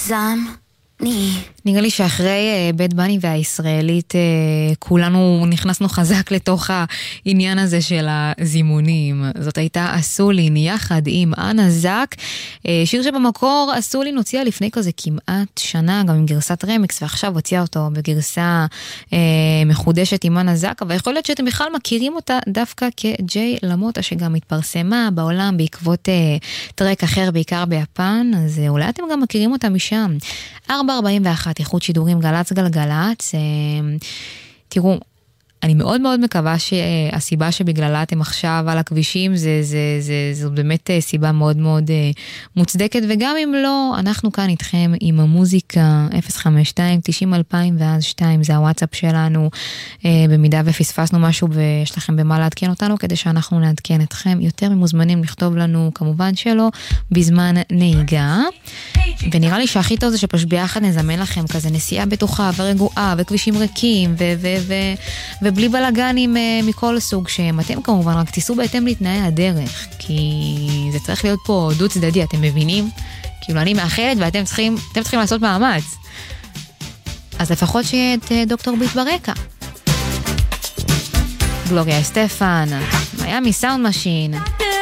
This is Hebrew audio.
נראה לי שאחרי בית בני והישראלית כולנו נכנסנו חזק לתוך העניין הזה של הזימונים. זאת הייתה אסולין יחד עם אנה זק, שיר שבמקור אסולין הוציאה לפני כזה כמעט שנה, גם עם גרסת רמיקס, ועכשיו הוציאה אותו בגרסה מחודשת עם אנה זק, אבל יכול להיות שאתם בכלל מכירים אותה דווקא כג'יי למוטה, שגם התפרסמה בעולם בעקבות טרק אחר, בעיקר ביפן, אז אולי אתם גם מכירים אותה משם. 4:41 איכות שידורים גלץ גלגלץ. תראו, אני מאוד מאוד מקווה שהסיבה שבגללה אתם עכשיו על הכבישים זו באמת סיבה מאוד מאוד מוצדקת, וגם אם לא, אנחנו כאן איתכם עם המוזיקה 052-90-2000 ואז 2 זה הוואטסאפ שלנו, במידה ופספסנו משהו ויש לכם במה לעדכן אותנו כדי שאנחנו נעדכן אתכם. יותר ממוזמנים לכתוב לנו, כמובן שלא בזמן נהיגה, ונראה לי שהכי טוב זה שפשוט ביחד נזמן לכם כזה נסיעה בטוחה ורגועה וכבישים ריקים ובלי בלגנים מכל סוג שהם. אתם כמובן רק תיסעו בהתאם לתנאי הדרך, כי זה צריך להיות פה דו צדדי, אתם מבינים? כאילו אני מאחלת ואתם צריכים לעשות מאמץ. אז לפחות שיהיה את דוקטור ביט ברקע. גלוריה סטפן, מיאמי סאונד משין.